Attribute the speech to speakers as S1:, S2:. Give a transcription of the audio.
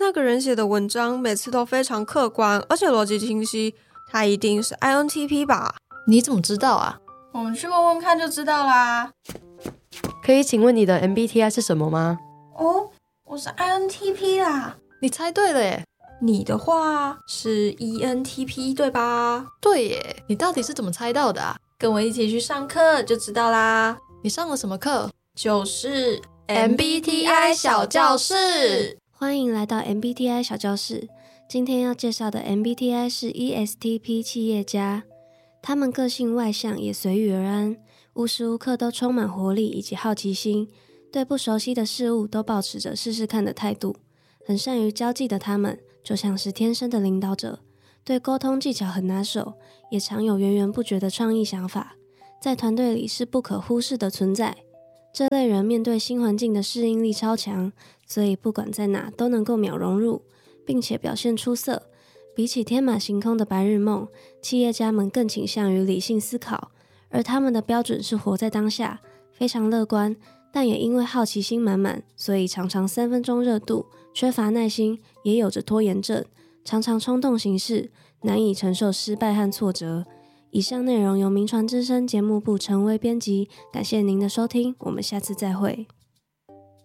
S1: 那个人写的文章每次都非常客观，而且逻辑清晰，他一定是 INTP 吧？
S2: 你怎么知道啊？
S3: 我们去问问看就知道啦。
S4: 可以请问你的 MBTI 是什么吗？
S3: 哦，我是 INTP 啦。
S2: 你猜对了耶。
S1: 你的话是 ENTP 对吧？
S2: 对耶，你到底是怎么猜到的啊？
S1: 跟我一起去上课就知道啦。
S2: 你上了什么课？
S1: 就是
S2: MBTI 小教室。
S5: 欢迎来到 MBTI 小教室。今天要介绍的 MBTI 是 ESTP 企业家，他们个性外向，也随遇而安，无时无刻都充满活力以及好奇心，对不熟悉的事物都保持着试试看的态度。很善于交际的他们，就像是天生的领导者，对沟通技巧很拿手，也常有源源不绝的创意想法，在团队里是不可忽视的存在。这类人面对新环境的适应力超强，所以不管在哪都能够秒融入，并且表现出色。比起天马行空的白日梦，企业家们更倾向于理性思考，而他们的标准是活在当下，非常乐观，但也因为好奇心满满，所以常常3分钟热度，缺乏耐心，也有着拖延症，常常冲动行事，难以承受失败和挫折。以上内容由名传之声节目部陈威编辑，感谢您的收听，我们下次再会。